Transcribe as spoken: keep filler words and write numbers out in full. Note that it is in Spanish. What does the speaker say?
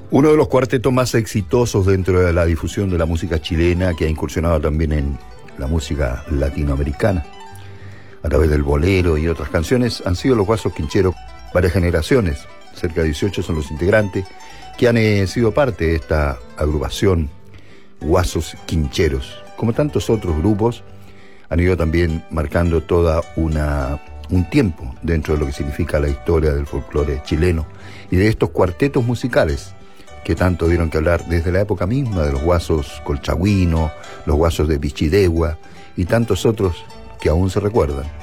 Uno de los cuartetos más exitosos dentro de la difusión de la música chilena, que ha incursionado también en la música latinoamericana, a través del bolero y otras canciones, han sido los Guasos Quincheros. Varias generaciones, cerca de dieciocho son los integrantes, que han eh, sido parte de esta agrupación Guasos Quincheros. Como tantos otros grupos, han ido también marcando toda una... un tiempo dentro de lo que significa la historia del folclore chileno y de estos cuartetos musicales que tanto dieron que hablar desde la época misma de los Guasos Colchagüino, los Guasos de Pichidegua y tantos otros que aún se recuerdan.